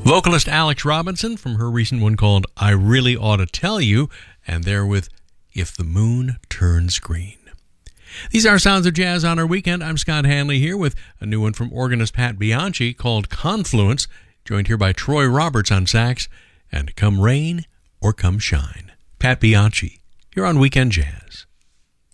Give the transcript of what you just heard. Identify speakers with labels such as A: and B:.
A: Vocalist Alex Robinson from her recent one called I Really Ought to Tell You, and there with If the Moon Turns Green. These are Sounds of Jazz on our weekend. I'm Scott Hanley here with a new one from organist Pat Bianchi called Confluence, joined here by Troy Roberts on sax, and Come Rain or Come Shine. Pat Bianchi, you're on Weekend Jazz.